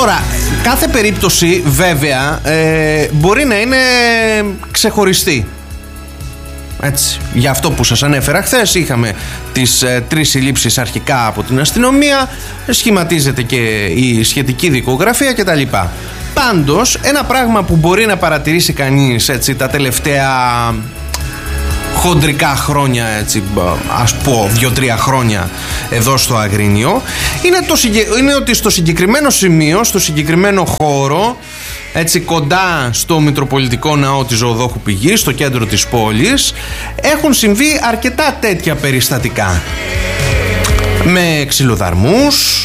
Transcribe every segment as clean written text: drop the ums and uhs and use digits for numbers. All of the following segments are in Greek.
Τώρα, κάθε περίπτωση βέβαια μπορεί να είναι ξεχωριστή. Έτσι, για αυτό που σας ανέφερα χθες, είχαμε τις 3 συλλήψεις αρχικά από την αστυνομία, σχηματίζεται και η σχετική δικογραφία κτλ. Πάντως, ένα πράγμα που μπορεί να παρατηρήσει κανείς έτσι, τα τελευταία χοντρικά χρόνια, έτσι, ας πω 2-3 χρόνια εδώ στο Αγρίνιο, είναι ότι στο συγκεκριμένο σημείο, στο συγκεκριμένο χώρο, έτσι κοντά στο Μητροπολιτικό Ναό της Ζωοδόχου Πηγής, στο κέντρο της πόλης, έχουν συμβεί αρκετά τέτοια περιστατικά με ξυλοδαρμούς.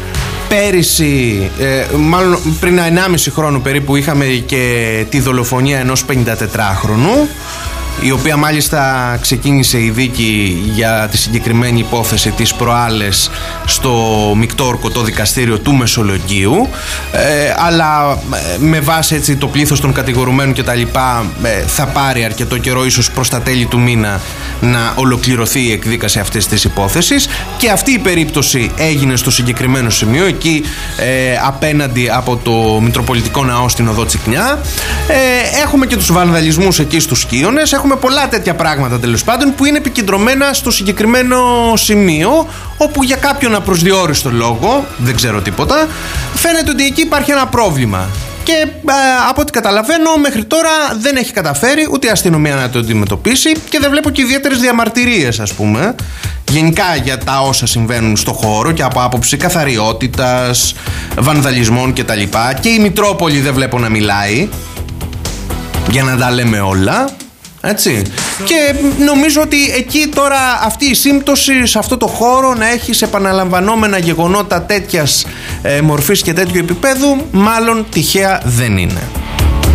Πέρυσι, μάλλον πριν 1,5 χρόνο περίπου, είχαμε και τη δολοφονία ενός 54χρονου, η οποία μάλιστα ξεκίνησε η δίκη για τη συγκεκριμένη υπόθεση τις προάλλες στο μεικτό ορκωτό δικαστήριο του Μεσολογγίου, αλλά με βάση έτσι το πλήθος των κατηγορουμένων και τα λοιπά, θα πάρει αρκετό καιρό, ίσως προς τα τέλη του μήνα, να ολοκληρωθεί η εκδίκαση αυτής της υπόθεσης. Και αυτή η περίπτωση έγινε στο συγκεκριμένο σημείο, εκεί απέναντι από το Μητροπολιτικό Ναό στην οδό Τσικνιά. Έχουμε και τους βανδαλισμούς εκεί στους Σκίονες. Έχουμε πολλά τέτοια πράγματα τέλος πάντων που είναι επικεντρωμένα στο συγκεκριμένο σημείο, όπου για κάποιον απροσδιόριστο λόγο, δεν ξέρω τίποτα, φαίνεται ότι εκεί υπάρχει ένα πρόβλημα. Και από ό,τι καταλαβαίνω, μέχρι τώρα δεν έχει καταφέρει ούτε η αστυνομία να το αντιμετωπίσει, και δεν βλέπω και ιδιαίτερες διαμαρτυρίες, ας πούμε, γενικά για τα όσα συμβαίνουν στο χώρο και από άποψη καθαριότητας, βανδαλισμών κτλ. Και η Μητρόπολη δεν βλέπω να μιλάει, για να τα λέμε όλα. Έτσι. Και νομίζω ότι εκεί τώρα αυτή η σύμπτωση σε αυτό το χώρο να έχει σε επαναλαμβανόμενα γεγονότα τέτοιας μορφής και τέτοιου επίπεδου, μάλλον τυχαία δεν είναι.